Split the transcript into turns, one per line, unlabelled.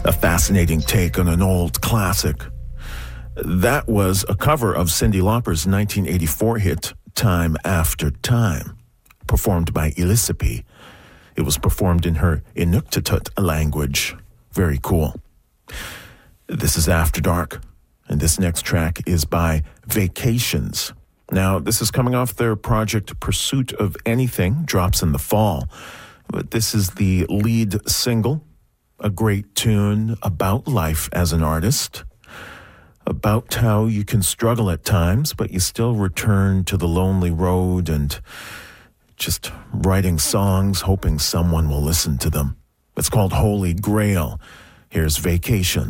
A fascinating take on an old classic. That was a cover of Cyndi Lauper's 1984 hit, Time After Time, performed by Elisippi. It was performed in her Inuktitut language. Very cool. This is After Dark, and this next track is by Vacations. Now, this is coming off their project Pursuit of Anything, drops in the fall. But this is the lead single, a great tune about life as an artist, about how you can struggle at times, but you still return to the lonely road and just writing songs, hoping someone will listen to them. It's called Holy Grail. Here's Vacations.